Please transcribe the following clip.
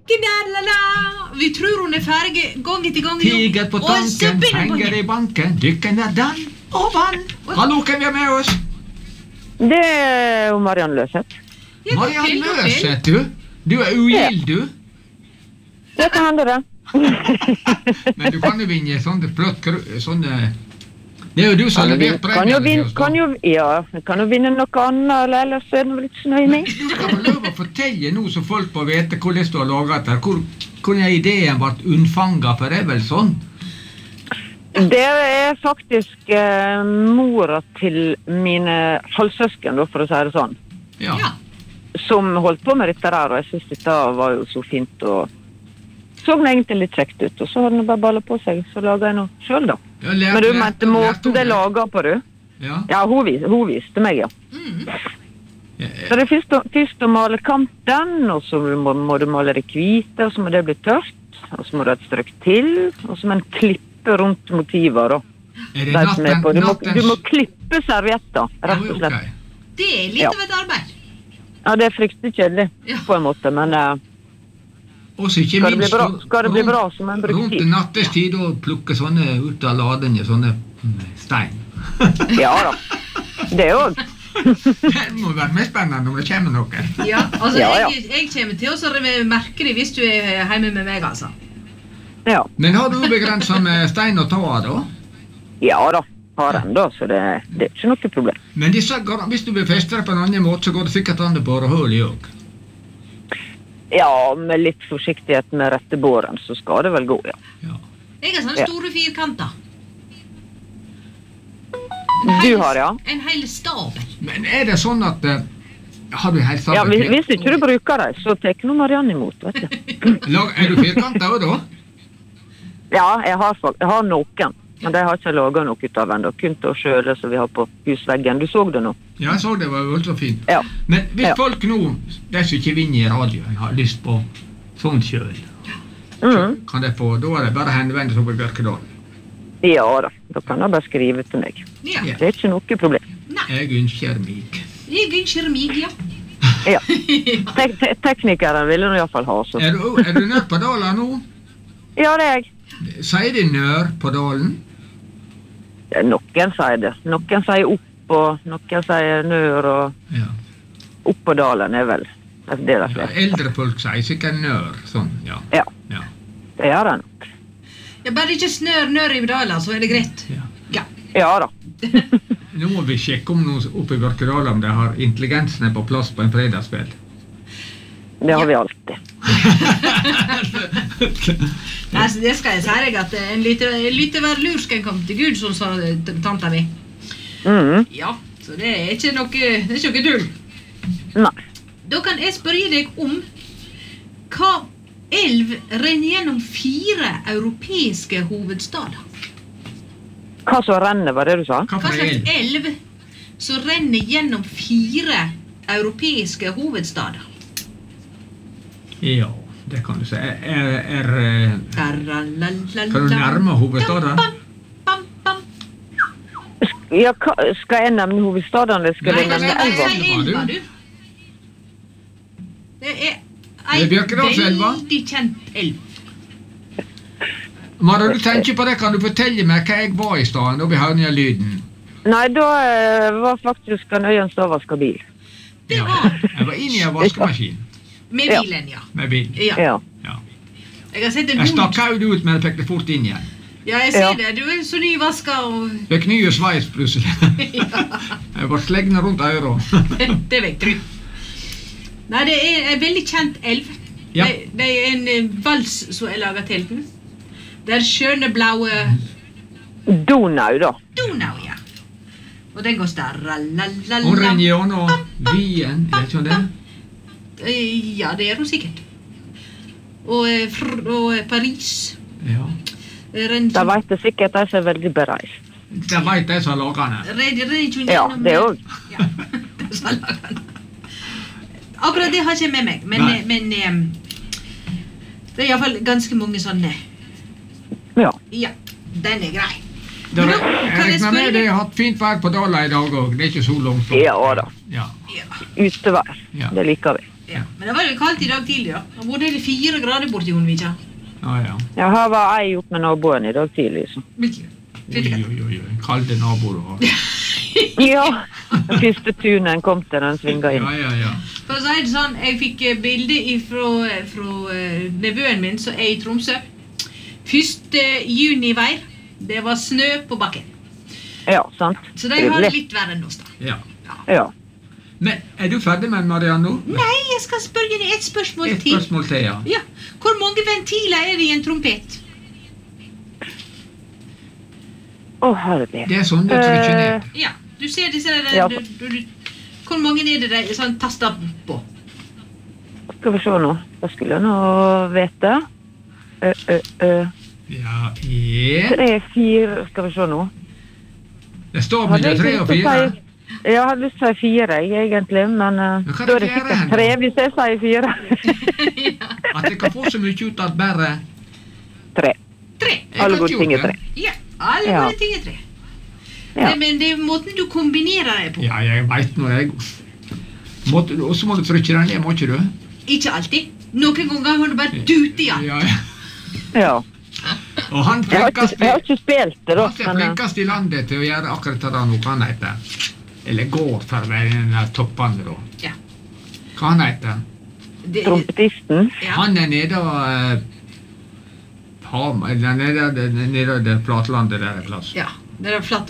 Vi tror hun ferdig gang etter gang. Tiger på tanken, penger I banken, dykken den og vann. Hallo, hvem med oss? Det Marianne Løseth. Marianne Løseth, du? Du ugild, du? Det kan hende det. Men du kan jo vinne sånne flott, sånne... Det jo du som har levert premien til oss, da. Kan jo vinne noe annet, eller ellers det vel ikke så nøye med. Du skal vel lov å fortelle nå, så folk får vite hvordan du har laget det. Hvor ideen ble unnfanget, for det vel sånn? Det faktisk mora til mine halvsøsken, for å si det sånn. Ja. Som holdt på med dette der, og jeg synes dette var jo så fint, og så den egentlig litt kjekt ut, og så hadde den bare ballet på seg, så laget jeg noe selv da. Men du mente måten det lager på, du? Ja, hun viste meg, ja. Så det først å male kanten, og så må du male det hvite, og så må det bli tørt, og så må du ha et strøk til, og så må en klippe rundt motiver, da. Du må klippe servietter, rett og slett. Det litt av et arbeid. Ja, det fryktelig kjedelig, på en måte, men... Skal det bli bra som en brukt tid? Rundt nattestid og plukke sånne ut av ladene, sånne stein. Ja da, det også. Det må være mest spennende om det kommer noe. Ja, altså jeg kommer til å merke det hvis du hjemme med meg, altså. Ja. Men har du begrenset med stein og ta da? Ja da, har den da, så det ikke noe problem. Men hvis du vil feste det på en annen måte, så går det sikkert an det bare hull I også. Ja, med litt forsiktighet med rette båren, så skal det vel gå, ja. Jeg har sånne store firkanter. Du har, ja. En hel stabel. Men det sånn at... har du helt stabel? Ja, hvis ikke du bruker det, så tek noe Marianne imot, vet du. Du firkanter også da? Ja, jeg har noen. Men det har ikke laget noe ut av enda. Kun til å kjøle som vi har på husveggen. Du så det nå? Ja, jeg så det var jo så fint. Ja. Men hvis folk nå, de som ikke vinner I radioen, har lyst på sånn kjøl, kan de få, da det bare henvende seg på Bjørkedal? Ja da, da kan de bare skrive til meg. Ja. Det ikke noe problem. Jeg ønsker meg. Ja. Ja. Teknikeren ville du I hvert fall ha. Så. Er du nær på dalen nå? Ja, det jeg. Sier de nør på dalen? Noen sier det. Noen sier opp, og noen sier nør, og opp på dalen vel. Det eldre folk sier sikkert nør, sånn, ja. Ja. Det gjør det nok. Ja, bare ikke nør I dalen, så det greit. Ja da. Nå må vi sjekke om noen oppe I Bjørkedal om de har intelligensen på plass på en fredagskveld. Det har vi alltid. Nei, så det skal jeg si deg at en lytte hver lursken kom til Gud, som sa tanta mi. Ja, så det ikke noe dull. Nei. Da kan jeg spørre deg om hva elv renner gjennom 4 europeiske hovedstader. Hva som renner, var det du sa? Hva slags elv som renner gjennom 4 europeiske hovedstader? Ja, det kan du si. Kan du nærme hovedstaden? Ja, skal jeg nevne hovedstaden, eller skal jeg nevne elva? Det en veldig kjent elv. Mara, du tenker på det, kan du fortelle meg hva jeg var I stedet, da vi hørte ned lyden? Nei, da var faktisk en øyen som var skabil. Det var? Jeg var inne I en vaskemaskin. Med bilen, ja. Med bilen. Ja. Jeg har sett en jeg stakk ut ut, men jeg fikk det fort inn igjen. Ja, jeg ser det. Du så nyvasket og... Fikk nye sveis plutselig. Jeg var sleggende rundt øret. Det vet du. Nei, det en veldig kjent elv. Ja. Det en vals som laget til den. Det skjønne blaue... Donau, da. Donau, ja. Og den går starra-la-la-la. Hun renner gjennom Wien, vet du det? Ja, det hun sikkert. Og Paris. Ja. Da vet jeg sikkert at jeg veldig bereist. Da vet jeg som lager den. Ja, det også. Ja, det som lager den. Akkurat det har jeg ikke med meg, men det I hvert fall ganske mange sånne. Ja. Ja, den grei. Jeg regner med det har hatt fint vær på Dala I dag også. Det ikke så langt. Ja da. Ja. Utevær, det liker vi. Ja, men det var jo kaldt i dag tidlig, da. Det var 4 grader borti Hundvika. Ja. Ja, her var jeg opp med naboen i dag tidlig, så. Oi. Kalde naboer du har. Ja, første tunen kom til den svinga inn. Ja. For å si det sånn, jeg fikk bilde fra nevøen min, som i Tromsø. 1. juni-vær, det var snø på bakken. Ja, sant. Så de har det litt verre enn oss da. Ja. Men du ferdig med Marianne nå? Nei, jeg skal spørre deg et spørsmål til. Et spørsmål til, Ja. Hvor mange ventiler det i en trompet? Herlig. Det sånn du trykker ned. Ja, du ser disse der, hvor mange det de sånn taster på? Skal vi se nå. Da skulle jeg nå vite. 3, 4, skal vi se nå. Det står mellom 3 og 4. Jeg hadde lyst til å si 4, egentlig, men da er det sikkert 3 hvis jeg sier 4. At jeg kan få så mye ut av bare 3. Alle gode ting er 3. Ja, alle gode ting er 3. Ja. Men det er måten du kombinerer det på. Ja, jeg vet når jeg... Og så må du trykke den ned, må ikke du? Ikke alltid. Noen ganger har du bare dute i den. Ja. Og han Jeg har ikke spilt det da. Han er flinkast i landet til å gjøre akkurat det noe han heter. Eller går for å være den der toppene da. Ja. Hva han heter? Trompetisten. Ja. Han er nede og... nede det flatlandet der en plass. Ja, det er flatt